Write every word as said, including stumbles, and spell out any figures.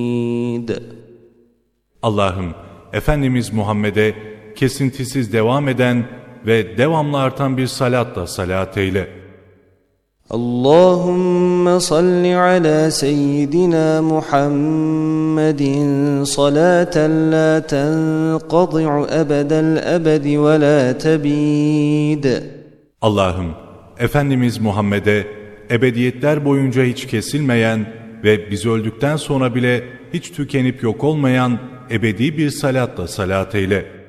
Allah'ım, Efendimiz Muhammed'e kesintisiz devam eden ve devamlı artan bir salatla salat eyle. Allahümme salli ala seyyidina Muhammedin salaten la tenqadi'u ebedel ebedi ve la tebid. Allah'ım, Efendimiz Muhammed'e ebediyetler boyunca hiç kesilmeyen ve biz öldükten sonra bile hiç tükenip yok olmayan ebedi bir salatla salat eyle.